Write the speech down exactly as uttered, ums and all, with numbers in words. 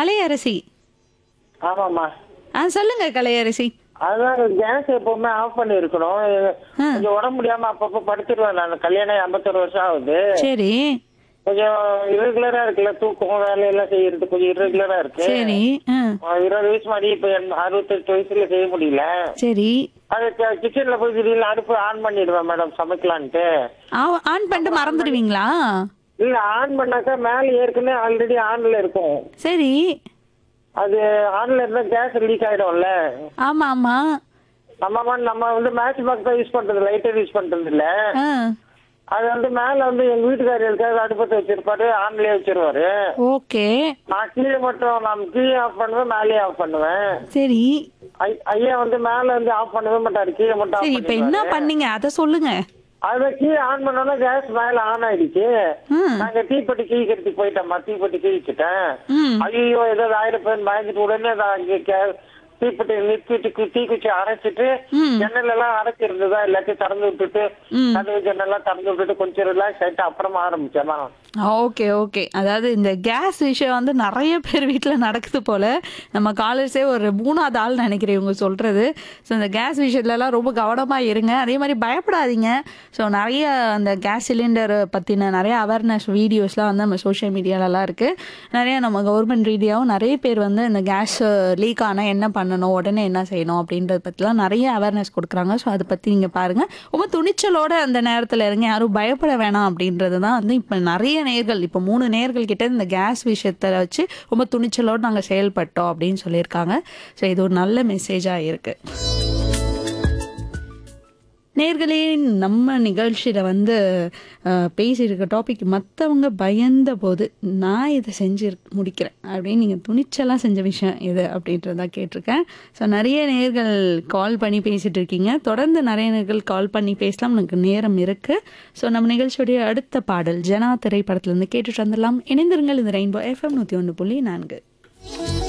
கலையரசி. ஆமாம்மா. ஆ சொல்லுங்க கலையரசி. அதுதான் கேஸ் எப்பவுமே ஆஃப் பண்ணி இருக்கணும். ஆ. கொஞ்சம் உடம்பு முடியாம அப்பப்போ படுத்துருவேன். நான் கல்யாணம் ஐம்பத்தொரு வருஷம் ஆகுது. சரி கொஞ்சம் irregular-ஆ இருக்குல்ல, தூக்கம் வேலையெல்லாம் செய்யறது கொஞ்சம் irregular-ஆ இருக்கு. சரி. ஆ ஆ, இருபது வயசு மாதிரி இப்ப என் அறுபத்தெட்டு வயசுல செய்ய முடியல. சரி. அது கிச்சன்ல போய் திடீர்னு அடுப்பு ஆன் பண்ணிடுவேன் மேடம் சமைக்கலான்ட்டு. ஆ- ஆன் பண்ணிட்டு மறந்துடுவீங்களா? இல்ல, ஆன் பண்ணாக்கா மேல ஏற்கனவே ஆல்ரெடி ஆன்ல இருக்கும். சரி. அது ஆன்ல இருந்தா கேஸ் லீக் ஆயிடும்ல. ஆமா ஆமா. நம்ம ம- நம்ம வந்து மேட்ச் பாக்ஸ் தான் யூஸ் பண்றது, லைட்டர் யூஸ் பண்றது இல்ல. ஆ அது வந்து மேல வந்து எங்க வீட்டுக்காரர் இருக்காது அடுப்பத்தை வச்சிருப்பாரு, ஆன்லயே வச்சிருவாரு. ஓகே. நான் கீழே மட்டும் நான் கீழே ஆஃப் பண்ணுவேன், மேலேயே ஆஃப் பண்ணுவேன். சரி ஐ- ஐயா வந்து மேல வந்து ஆஃப் பண்ணவே மாட்டாரு, கீழே மட்டும் சரி. ஆஃப் இப்ப என்ன பண்ணிடுவாரு. பண்ணீங்க அத சொல்லுங்க. அத கீழே ஆன் பண்ணோம்னா கேஸ் மேல ஆன் ஆயிடுச்சு. ம் நாங்க தீப்பெட்டி கிழிக்கிறதுக்கு போயிட்டோம்மா, தீப்பெட்டி கிழிச்சிட்டேன். ம் ஐயோ ஏதாவது ஆயிரப்பேன் பயந்துட்டு உடனே நான் இங்க கே- தீப்பெட்டி நிறுத்திட்டு தீக்குச்சி அரைச்சிட்டு ம் ஜன்னல் எல்லாம் அடைச்சி இருந்ததா எல்லாத்தையும் திறந்து விட்டுட்டு ம் கதவு ஜன்னெல்லாம் திறந்து விட்டுட்டு கொஞ்சம் ரிலாக்ஸ் ஆயிட்டு அப்புறமா ஆரம்பிச்சேன். Okay okay. அதாவது இந்த கேஸ் விஷயம் வந்து நிறைய பேர் வீட்டில் நடக்குது போல. நம்ம காலர்ஸே ஒரு மூணாவது ஆள் நினைக்கிறேன் இவங்க சொல்றது. ஸோ இந்த கேஸ் விஷயத்துலலாம் ரொம்ப கவனமாக இருங்க. அதே மாதிரி பயப்படாதீங்க. ஸோ நிறைய அந்த கேஸ் சிலிண்டர் பற்றின நிறைய அவேர்னஸ் வீடியோஸ்லாம் வந்து நம்ம சோஷியல் மீடியாலலாம் இருக்குது. நிறைய நம்ம கவர்மெண்ட் ரீதியாகவும் நிறைய பேர் வந்து இந்த கேஸ் லீக் ஆனால் என்ன பண்ணணும், உடனே என்ன செய்யணும் அப்படின்றத பற்றிலாம் நிறைய அவேர்னஸ் கொடுக்குறாங்க. ஸோ அதை பற்றி நீங்கள் பாருங்கள். ரொம்ப துணிச்சலோட அந்த நேரத்தில் இருங்க, யாரும் பயப்பட வேணாம் அப்படின்றது தான் வந்து இப்போ நிறைய நேர்கள், இப்போ மூணு நேர்கள் கிட்ட இந்த கேஸ் விஷயத்தை வச்சு ரொம்ப துணிச்சலோடு நாங்கள் செயல்பட்டோம் அப்படின்னு சொல்லியிருக்காங்க. ஸோ இது ஒரு நல்ல மெசேஜாக இருக்கு. நேர்களே, நம்ம நிகழ்ச்சியில் வந்து அஹ், பேசியிருக்க டாபிக் மற்றவங்க பயந்த போது நான் இதை செஞ்சு முடிக்கிறேன் அப்படின்னு நீங்கள் துணிச்சலாக செஞ்ச விஷயம் எது அப்படின்றத கேட்டிருக்கேன். ஸோ நிறைய நேர்கள் கால் பண்ணி பேசிகிட்டு இருக்கீங்க. தொடர்ந்து நிறைய நேர்கள் கால் பண்ணி பேசலாம், நமக்கு நேரம் இருக்குது. ஸோ நம்ம நிகழ்ச்சியுடைய அடுத்த பாடல் ஜனா திரைப்படத்துலேருந்து கேட்டுட்டு வந்துடலாம். இணைந்திருங்கள். இந்த ரெயின்போ எஃப்எம் நூற்றி ஒன்று புள்ளி நான்கு.